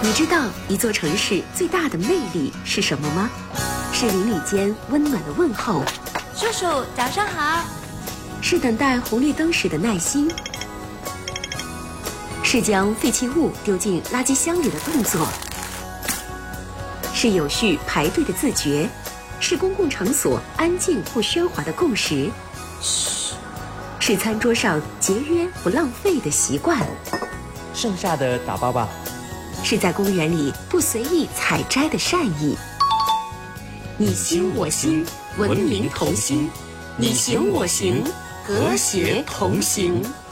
你知道一座城市最大的魅力是什么吗？是邻里间温暖的问候， 叔叔早上好， 是等待红绿灯时的耐心，是将废弃物丢进垃圾箱里的动作，是有序排队的自觉，是公共场所安静不喧哗的共识，是餐桌上节约不浪费的习惯， 剩下的打包吧， 是在公园里不随意采摘的善意。你行我心，文明同心；你行我行，和谐同行。